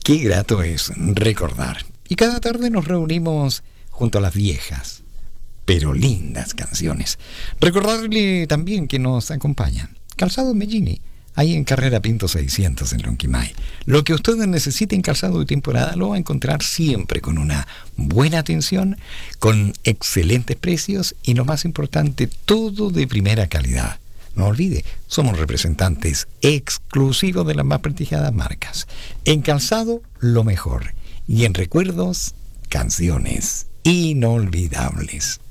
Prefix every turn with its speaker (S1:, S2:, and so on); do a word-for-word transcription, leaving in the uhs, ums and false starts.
S1: Qué grato es recordar. Y cada tarde nos reunimos junto a las viejas, pero lindas canciones. Recordarle también que nos acompañan Calzado Mellini, ahí en Carrera Pinto seiscientos en Lonquimay. Lo que ustedes necesiten calzado de temporada lo va a encontrar siempre con una buena atención, con excelentes precios y lo más importante, todo de primera calidad. No olvide, somos representantes exclusivos de las más prestigiadas marcas. En calzado, lo mejor. Y en recuerdos, canciones inolvidables.